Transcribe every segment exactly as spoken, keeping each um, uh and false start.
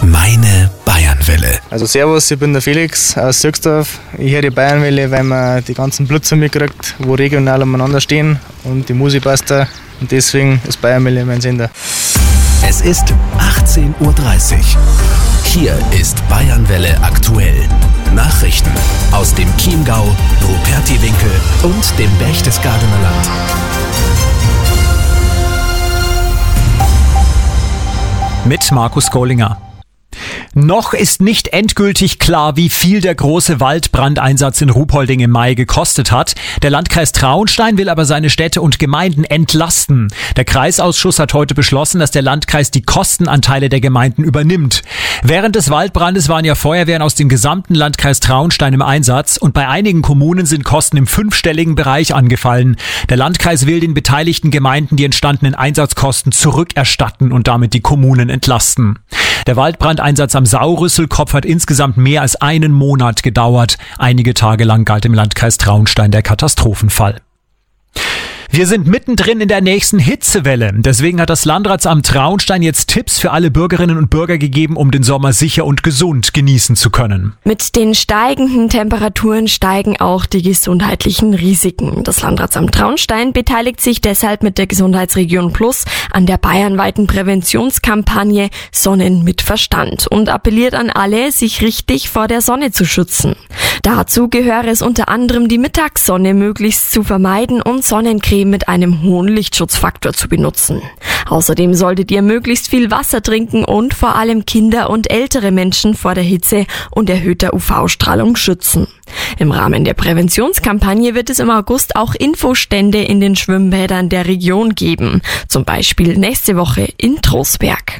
Meine Bayernwelle. Also servus, ich bin der Felix aus Sürgsdorf. Ich höre die Bayernwelle, weil man die ganzen Blitzer mitkriegt, wo regional umeinander stehen und die Musik passt da. Und deswegen ist Bayernwelle mein Sender. Es ist achtzehn Uhr dreißig. Hier ist Bayernwelle aktuell. Nachrichten aus dem Chiemgau, Rupertiwinkel und dem Berchtesgadener Land. Mit Markus Gollinger. Noch ist nicht endgültig klar, wie viel der große Waldbrandeinsatz in Ruhpolding im Mai gekostet hat. Der Landkreis Traunstein will aber seine Städte und Gemeinden entlasten. Der Kreisausschuss hat heute beschlossen, dass der Landkreis die Kostenanteile der Gemeinden übernimmt. Während des Waldbrandes waren ja Feuerwehren aus dem gesamten Landkreis Traunstein im Einsatz und bei einigen Kommunen sind Kosten im fünfstelligen Bereich angefallen. Der Landkreis will den beteiligten Gemeinden die entstandenen Einsatzkosten zurückerstatten und damit die Kommunen entlasten. Der Waldbrandeinsatz am Saurüsselkopf hat insgesamt mehr als einen Monat gedauert. Einige Tage lang galt im Landkreis Traunstein der Katastrophenfall. Wir sind mittendrin in der nächsten Hitzewelle. Deswegen hat das Landratsamt Traunstein jetzt Tipps für alle Bürgerinnen und Bürger gegeben, um den Sommer sicher und gesund genießen zu können. Mit den steigenden Temperaturen steigen auch die gesundheitlichen Risiken. Das Landratsamt Traunstein beteiligt sich deshalb mit der Gesundheitsregion Plus an der bayernweiten Präventionskampagne Sonnen mit Verstand und appelliert an alle, sich richtig vor der Sonne zu schützen. Dazu gehöre es unter anderem, die Mittagssonne möglichst zu vermeiden und Sonnencreme mit einem hohen Lichtschutzfaktor zu benutzen. Außerdem solltet ihr möglichst viel Wasser trinken und vor allem Kinder und ältere Menschen vor der Hitze und erhöhter U V-Strahlung schützen. Im Rahmen der Präventionskampagne wird es im August auch Infostände in den Schwimmbädern der Region geben. Zum Beispiel nächste Woche in Trostberg.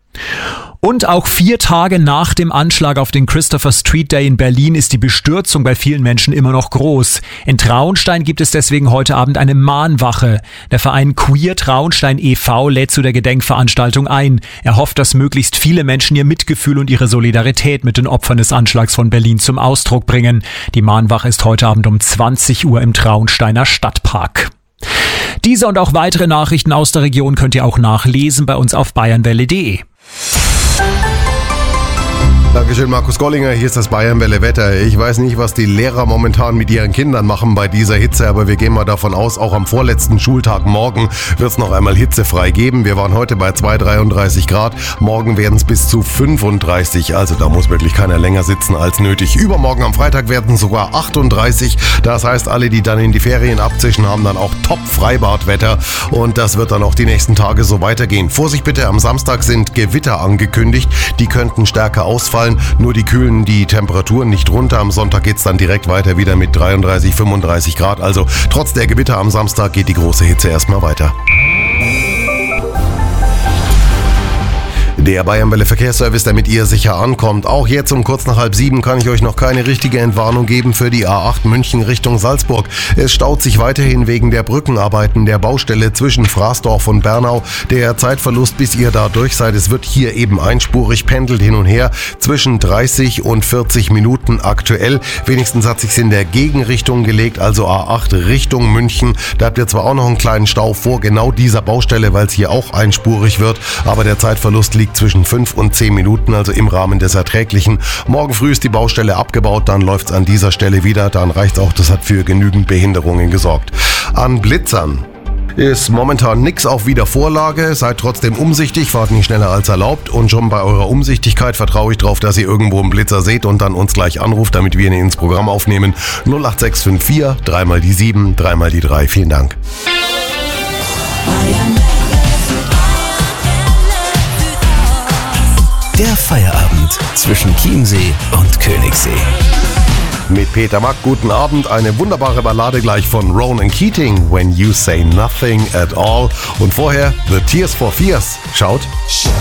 Und auch vier Tage nach dem Anschlag auf den Christopher Street Day in Berlin ist die Bestürzung bei vielen Menschen immer noch groß. In Traunstein gibt es deswegen heute Abend eine Mahnwache. Der Verein Queer Traunstein e V lädt zu der Gedenkveranstaltung ein. Er hofft, dass möglichst viele Menschen ihr Mitgefühl und ihre Solidarität mit den Opfern des Anschlags von Berlin zum Ausdruck bringen. Die Mahnwache ist heute Abend um zwanzig Uhr im Traunsteiner Stadtpark. Diese und auch weitere Nachrichten aus der Region könnt ihr auch nachlesen bei uns auf bayernwelle punkt de. Dankeschön, Markus Gollinger. Hier ist das Bayernwelle Wetter. Ich weiß nicht, was die Lehrer momentan mit ihren Kindern machen bei dieser Hitze, aber wir gehen mal davon aus, auch am vorletzten Schultag morgen wird es noch einmal hitzefrei geben. Wir waren heute bei zwei Komma dreiunddreißig Grad. Morgen werden es bis zu fünfunddreißig. Also da muss wirklich keiner länger sitzen als nötig. Übermorgen am Freitag werden es sogar achtunddreißig. Das heißt, alle, die dann in die Ferien abzischen, haben dann auch Top-Freibadwetter. Und das wird dann auch die nächsten Tage so weitergehen. Vorsicht bitte, am Samstag sind Gewitter angekündigt. Die könnten stärker ausfallen. Nur die kühlen die Temperaturen nicht runter. Am Sonntag geht es dann direkt weiter wieder mit dreiunddreißig, fünfunddreißig Grad. Also trotz der Gewitter am Samstag geht die große Hitze erstmal weiter. Der Bayernwelle Verkehrsservice, der mit ihr sicher ankommt. Auch jetzt um kurz nach halb sieben kann ich euch noch keine richtige Entwarnung geben für die A acht München Richtung Salzburg. Es staut sich weiterhin wegen der Brückenarbeiten der Baustelle zwischen Fraßdorf und Bernau. Der Zeitverlust, bis ihr da durch seid, es wird hier eben einspurig, pendelt hin und her zwischen dreißig und vierzig Minuten aktuell. Wenigstens hat sich's in der Gegenrichtung gelegt, also A acht Richtung München. Da habt ihr zwar auch noch einen kleinen Stau vor genau dieser Baustelle, weil es hier auch einspurig wird, aber der Zeitverlust liegt zwischen fünf und zehn Minuten, also im Rahmen des Erträglichen. Morgen früh ist die Baustelle abgebaut, dann läuft's an dieser Stelle wieder. Dann reicht's auch, das hat für genügend Behinderungen gesorgt. An Blitzern ist momentan nix auf Wiedervorlage. Seid trotzdem umsichtig, fahrt nicht schneller als erlaubt. Und schon bei eurer Umsichtigkeit vertraue ich darauf, dass ihr irgendwo einen Blitzer seht und dann uns gleich anruft, damit wir ihn ins Programm aufnehmen. null acht sechs fünf vier, dreimal die sieben, dreimal die drei. Vielen Dank. Der Feierabend zwischen Chiemsee und Königssee. Mit Peter Mack, guten Abend. Eine wunderbare Ballade gleich von Ronan Keating, When You Say Nothing at All. Und vorher The Tears for Fears. Schaut.